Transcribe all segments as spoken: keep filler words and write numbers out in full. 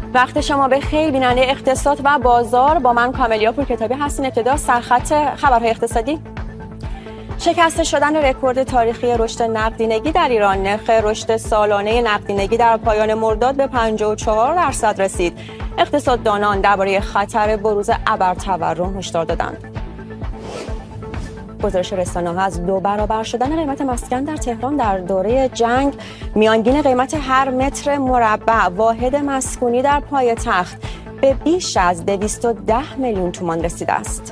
وقت شما به خیر بیننده اقتصاد و بازار، با من کاملیا پورکتابی هستین. ابتدا سرخط خبرهای اقتصادی. شکسته شدن رکورد تاریخی رشد نقدینگی در ایران. نرخ رشد سالانه نقدینگی در پایان مرداد به پنجاه و چهار درصد رسید. اقتصاددانان درباره خطر بروز ابرتورم هشدار دادند. گزارش رسانه‌ها از دو برابر شدن قیمت مسکن در تهران در دوره جنگ. میانگین قیمت هر متر مربع واحد مسکونی در پایتخت به بیش از دویست و ده میلیون تومان رسیده است.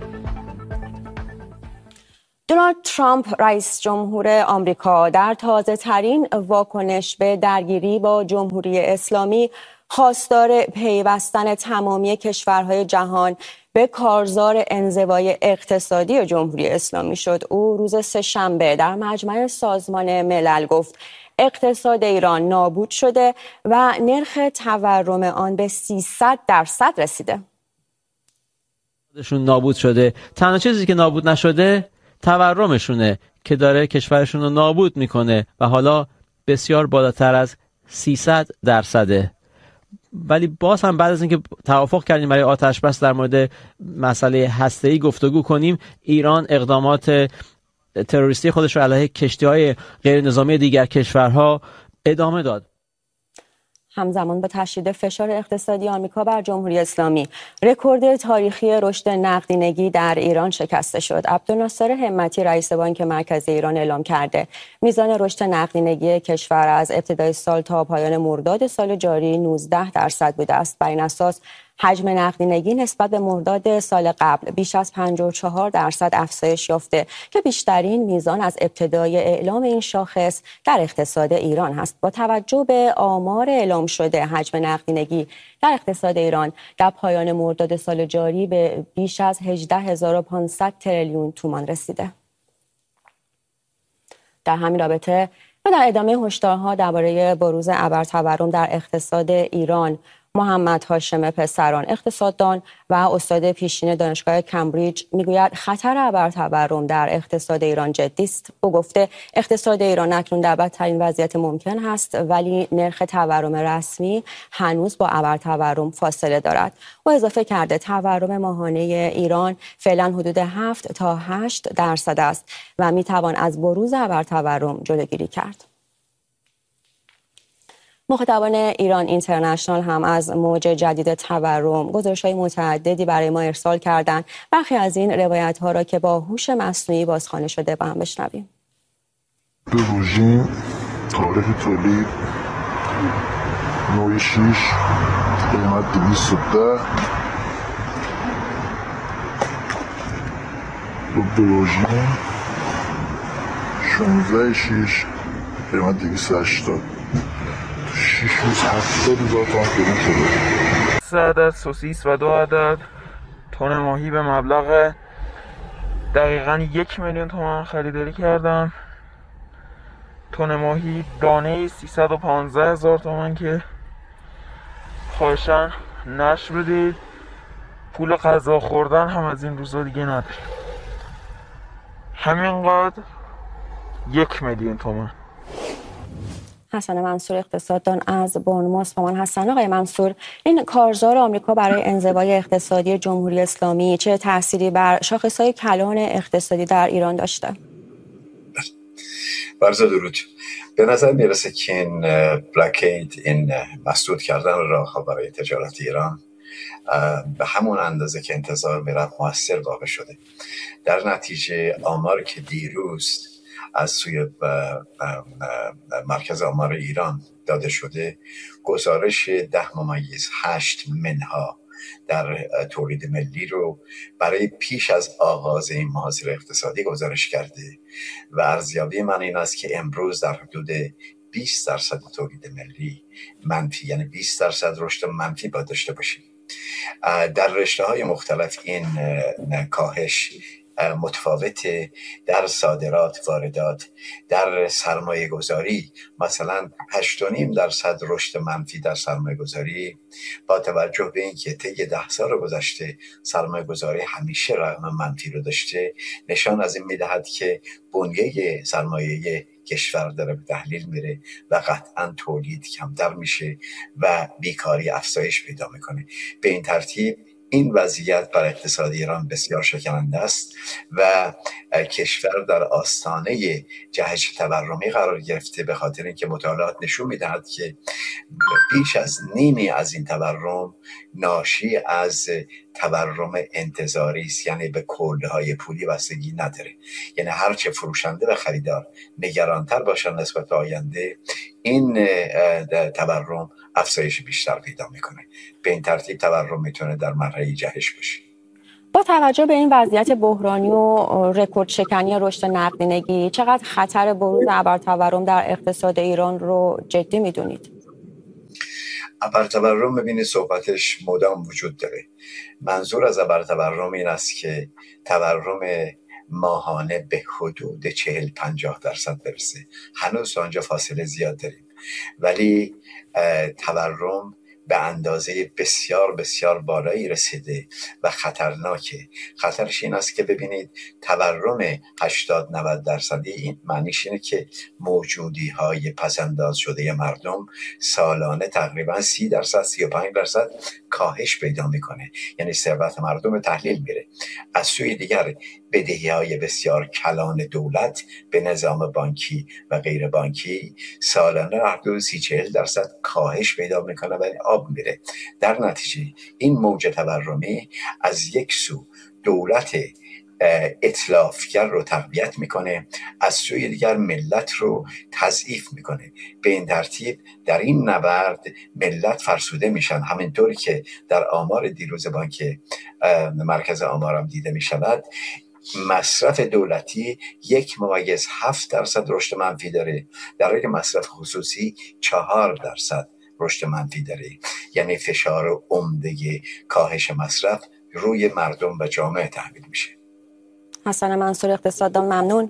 دونالد ترامپ رئیس جمهور آمریکا در تازه ترین واکنش به درگیری با جمهوری اسلامی خواستار پیوستن تمامی کشورهای جهان به کارزار انزوای اقتصادی جمهوری اسلامی شد. او روز سه‌شنبه در مجمع سازمان ملل گفت اقتصاد ایران نابود شده و نرخ تورم آن به سیصد درصد رسیده. خودشون نابود شده. تنها چیزی که نابود نشده تورمشونه که داره کشورشون رو نابود میکنه و حالا بسیار بالاتر از سیصد درصده. ولی باز هم بعد از اینکه توافق کردیم برای آتش بس در مورد مسئله هسته‌ای گفتگو کنیم، ایران اقدامات تروریستی خودش رو علیه کشتی‌های غیر نظامی دیگر کشورها ادامه داد. همزمان با تشدید فشار اقتصادی آمریکا بر جمهوری اسلامی، رکورد تاریخی رشد نقدینگی در ایران شکسته شد. عبدالناصر همتی رئیس بانک مرکزی ایران اعلام کرده میزان رشد نقدینگی کشور از ابتدای سال تا پایان مرداد سال جاری نوزده درصد بوده است. بر این اساس حجم نقدینگی نسبت به مرداد سال قبل بیش از پنجاه و چهار درصد افزایش یافته که بیشترین میزان از ابتدای اعلام این شاخص در اقتصاد ایران است. با توجه به آمار اعلام شده، حجم نقدینگی در اقتصاد ایران در پایان مرداد سال جاری به بیش از هجده هزار و پانصد تریلیون تومان رسیده. در همین رابطه و در ادامه هشدارها درباره بروز ابرتورم در اقتصاد ایران، محمد هاشم پسران، اقتصاددان و استاد پیشین دانشگاه کمبریج، میگوید خطر ابرتورم در اقتصاد ایران جدی است. او گفته اقتصاد ایران اکنون در بدترین وضعیت ممکن هست، ولی نرخ تورم رسمی هنوز با ابرتورم فاصله دارد. او اضافه کرده تورم ماهانه ایران فعلا حدود هفت تا هشت درصد است و میتوان از بروز ابرتورم جلوگیری کرد. مخاطبان ایران اینترنشنال هم از موج جدید تورم گزارش‌های متعددی برای ما ارسال کردند. برخی از این روایت‌ها را که با هوش مصنوعی بازخوانی شده با هم بشنویم. بروژین تاریخ تولید نوع شیش قیمت دویست و ده، بروژین شانزده شیش قیمت دویست و هشتاد، شیش روز هفتاد هزار تومان فروش شده. سه عدد سوسیس و دو عدد تن ماهی به مبلغ دقیقاً یک میلیون تومان خریداری کردم. تن ماهی دانه سیصد و پانزده هزار تومان که خواهشاً نشر بدید. پول غذا خوردن هم از این روزا دیگه نداریم. همینقدر یک میلیون تومان. حسن منصور اقتصاددان از بورنموث با من هستن. آقای منصور، این کارزار آمریکا برای انزوای اقتصادی جمهوری اسلامی چه تأثیری بر شاخص‌های کلان اقتصادی در ایران داشته؟ برزا درود. به نظر میرسه که این بلاکید، این مسدود کردن راه‌ها برای تجارت ایران به همون اندازه که انتظار میرفت موثر واقع شده. در نتیجه آماری که دیروز از سوی مرکز آمار ایران داده شده، گزارش ده ممیز هشت منها در تولید ملی رو برای پیش از آغاز این محاصره اقتصادی گزارش کرده و ارزیابی من این است که امروز در حدود بیست درصد تولید ملی منفی، یعنی بیست درصد رشد منفی باید داشته باشیم. در رشته‌های مختلف این کاهش متفاوته. در صادرات، واردات، در سرمایه گذاری مثلا هشت و نیم درصد رشد منفی در سرمایه گذاری، با توجه به اینکه طی ده سال گذشته سرمایه گذاری همیشه رقم منفی رو داشته، نشان از این میدهد که بنیه سرمایه کشور داره به تحلیل میره و قطعا تولید کمتر میشه و بیکاری افزایش پیدا میکنه. به این ترتیب این وضعیت بر اقتصاد ایران بسیار شکننده است و کشور در آستانه جهش تورمی قرار گرفته، به خاطر اینکه مطالعات نشون میدهد که بیش از نیمی از این تورم ناشی از تورم انتظاری است، یعنی به کلهای پولی بستگی نداره. یعنی هرچه فروشنده و خریدار نگرانتر باشن نسبت به آینده، این تورم افزایش بیشتر پیدا میکنه. به این ترتیب تورم میتونه در مرحله جهش باشه. با توجه به این وضعیت بحرانی و رکورد شکنی رشد نقدینگی، چقدر خطر بروز ابرتورم در اقتصاد ایران رو جدی میدونید؟ ابرتورم ببینید صحبتش مدام وجود داره. منظور از ابرتورم این است که تورم ماهانه به حدود چهل پنجاه درصد برسه. هنوز تا آنجا فاصله زیاد داریم، ولی تورم به اندازه بسیار بسیار بالایی رسیده و خطرناکه. خطرش این است که ببینید تورم هشتاد نود درصدی این معنیش اینه که موجودی های پسنداز شده مردم سالانه تقریبا سی درصد سی و پنج درصد کاهش پیدا میکنه، یعنی ثروت مردم به تحلیل میره. از سوی دیگر بدهی های بسیار کلان دولت به نظام بانکی و غیر بانکی سالانه حدود سی چهل درصد کاهش پیدا میکنه ولی آب میره. در نتیجه این موج تورمی از یک سو دولت اتلافگر رو تقویت میکنه، از سوی دیگر ملت رو تضعیف میکنه. به این ترتیب در این نبرد ملت فرسوده میشن، همینطوری که در آمار دیروز بانک مرکز آمارم دیده میشود. مصرف دولتی یک ممیز هفت درصد رشد منفی داره، در حالی که مصرف خصوصی چهار درصد رشد منفی داره. یعنی فشار عمده کاهش مصرف روی مردم و جامعه تحمیل میشه. حسن منصور، اقتصاددان، ممنون.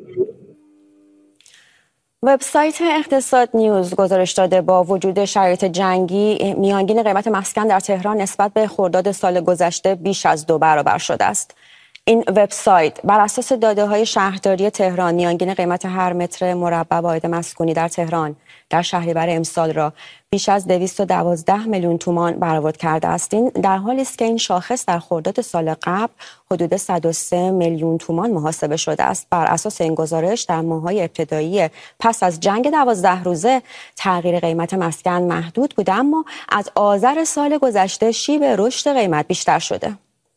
وبسایت اقتصاد نیوز گزارش داده با وجود شرایط جنگی میانگین قیمت مسکن در تهران نسبت به خرداد سال گذشته بیش از دو برابر شده است. این وبسایت بر اساس داده‌های شهرداری تهران میانگین قیمت هر متر مربع واحد مسکونی در تهران در شهریور امسال را بیش از دویست و دوازده میلیون تومان برآورد کرده است. این در حالی است که این شاخص در خرداد سال قبل حدود صد و سه میلیون تومان محاسبه شده است. بر اساس این گزارش در ماه‌های ابتدایی پس از جنگ دوازده روزه تغییر قیمت مسکن محدود بوده، اما از آذر سال گذشته شیب رشد قیمت بیشتر شده.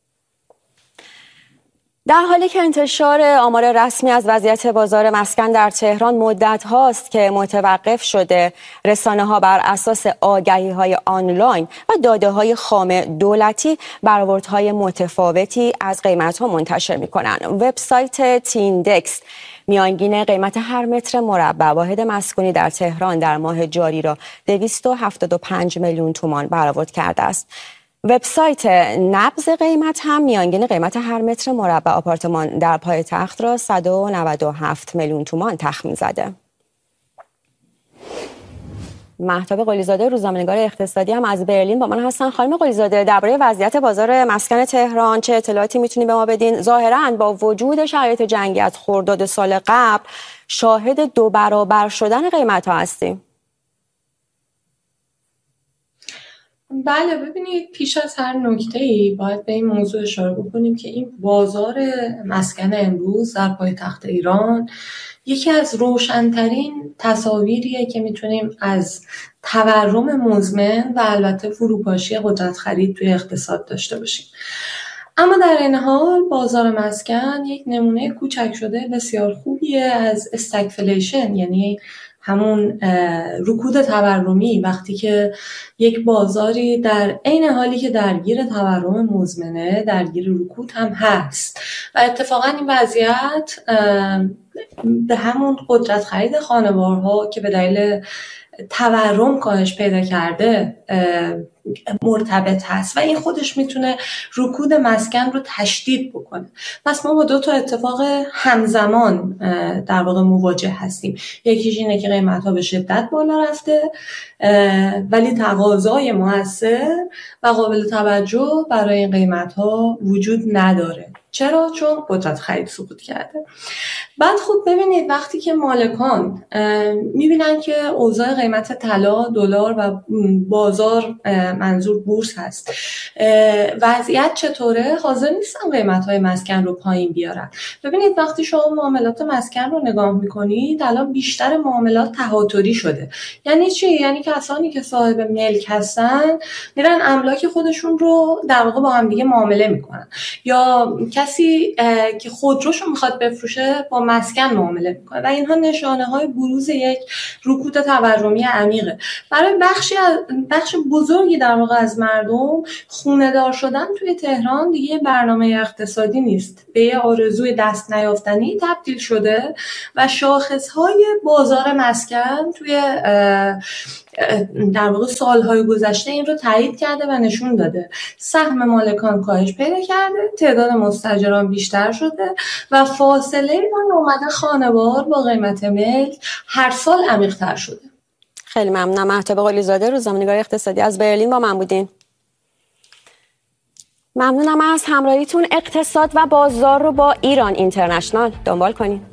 در حالی که انتشار آمار رسمی از وضعیت بازار مسکن در تهران مدت هاست که متوقف شده، رسانه ها بر اساس آگهی های آنلاین و داده های خام دولتی برآوردهای متفاوتی از قیمت ها منتشر می کنند. وبسایت تیندکس میانگین قیمت هر متر مربع واحد مسکونی در تهران در ماه جاری را دویست و هفتاد و پنج میلیون تومان برآورد کرده است. وبسایت نبض قیمت هم میانگین قیمت هر متر مربع آپارتمان در پایتخت را صد و نود و هفت میلیون تومان تخمین زده. مهتاب قلیزاده، روزنامه‌نگار اقتصادی، هم از برلین با من هستن. خانم قلیزاده، درباره وضعیت بازار مسکن تهران چه اطلاعاتی میتونید به ما بدین؟ ظاهراً با وجود شرایط جنگی از خرداد سال قبل شاهد دو برابر شدن قیمت ها هستیم. بله، ببینید پیش از هر نکته‌ای باید به این موضوع اشاره بکنیم که این بازار مسکن امروز در پایتخت ایران یکی از روشن‌ترین تصاویریه که میتونیم از تورم مزمن و البته فروپاشی قدرت خرید توی اقتصاد داشته باشیم. اما در این حال بازار مسکن یک نمونه کوچک شده بسیار خوبیه از استگفلیشن، یعنی همون رکود تورمی، وقتی که یک بازاری در عین حالی که درگیر تورم مزمنه درگیر رکود هم هست و اتفاقا این وضعیت به همون قدرت خرید خانوارها که به دلیل تورم کاهش پیدا کرده مرتبط هست و این خودش میتونه رکود مسکن رو تشدید بکنه. پس ما با دو تا اتفاق همزمان در واقع مواجه هستیم. یکیش اینه که قیمت ها به شدت بالا رفته ولی تقاضای موثر و قابل توجه برای این قیمت ها وجود نداره. چرا؟ چون قدرت خرید سقوط کرده. بعد خب ببینید وقتی که مالکان میبینن که اوضاع قیمت طلا، دلار و بازار، منظور بورس هست، وضعیت چطوره، حاضر نیستن قیمت‌های مسکن رو پایین بیارن. ببینید وقتی شما معاملات مسکن رو نگاه میکنید الان بیشتر معاملات تهاتری شده. یعنی چی؟ یعنی کسانی که صاحب ملک هستن میرن املاک خودشون رو در واقع با هم دیگه معامله میکنن، یا کسی که خودروشو میخواد بفروشه با مسکن معامله میکنه و اینها نشانه های بروز یک رکود تورمی عمیقه. برای بخشی از بخش بزرگی در واقع از مردم خونه دار شدن توی تهران دیگه برنامه اقتصادی نیست، به یه آرزوی دست نیافتنی تبدیل شده و شاخصهای بازار مسکن توی در واقع سالهای گذشته این رو تایید کرده و نشون داده. سهم مالکان کاهش پیدا کرده، تعداد مستاجران بیشتر شده و فاصله من اومده خانوار با قیمت ملک هر سال عمیق‌تر شده. خیلی ممنونم. مهتاب قلی‌زاده، روزنامه‌نگار اقتصادی از برلین با من بودین. ممنونم از همراهیتون. اقتصاد و بازار رو با ایران اینترنشنال دنبال کنین.